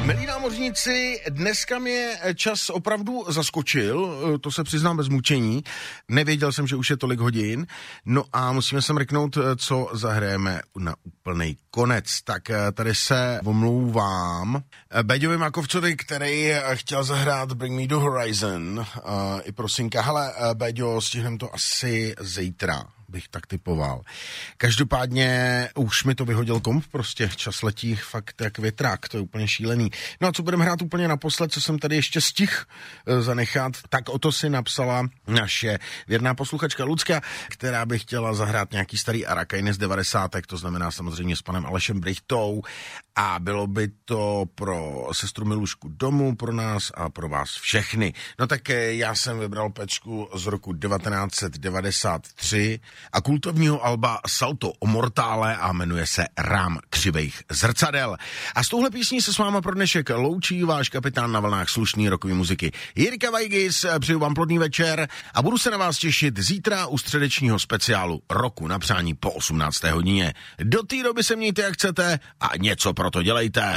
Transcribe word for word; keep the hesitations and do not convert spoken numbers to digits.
Milí námořníci, dneska mě čas opravdu zaskočil, to se přiznám bez mučení. Nevěděl jsem, že už je tolik hodin, no a musíme se mrknout, co zahrajeme na úplnej konec. Tak tady se omlouvám Béďovi Makovcovi, který chtěl zahrát Bring Me the Horizon. I prosinka, hele Béďo, stihnem to asi zítra, bych tak typoval. Každopádně už mi to vyhodil komp, prostě čas letí fakt jak větrák, to je úplně šílený. No a co budeme hrát úplně naposled, co jsem tady ještě stih zanechat, tak o to si napsala naše věrná posluchačka Lucka, která by chtěla zahrát nějaký starý Arakajny z devadesátek, to znamená samozřejmě s panem Alešem Brychtou, a bylo by to pro sestru Milušku domů, pro nás a pro vás všechny. No tak já jsem vybral pečku z roku devatenáct set devadesát tři a kultovního alba Salto o Mortále a jmenuje se Rám křivejch zrcadel. A s touhle písní se s váma pro dnešek loučí váš kapitán na vlnách slušný rokový muziky Jirka Vajgis, přeju vám plodný večer a budu se na vás těšit zítra u středečního speciálu Roku na přání po osmnácté hodině. Do té doby se mějte jak chcete a něco pro to dělejte.